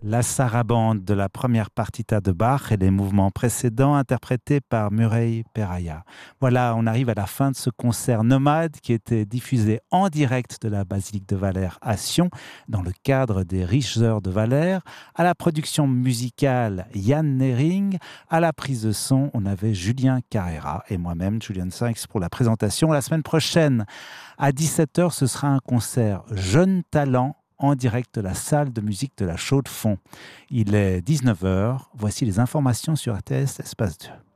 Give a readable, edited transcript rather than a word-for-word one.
La sarabande de la première partita de Bach et les mouvements précédents interprétés par Murray Peraya. Voilà, on arrive à la fin de ce concert nomade qui était diffusé en direct de la basilique de Valère à Sion dans le cadre des Riches Heures de Valère. À la production musicale, Yann Nering. À la prise de son, on avait Julien Carrera et moi-même, Julian Sykes, pour la présentation. La semaine prochaine, à 17h, ce sera un concert Jeunes Talents en direct de la salle de musique de la Chaux-de-Fonds. Il est 19h. Voici les informations sur RTS Espace 2.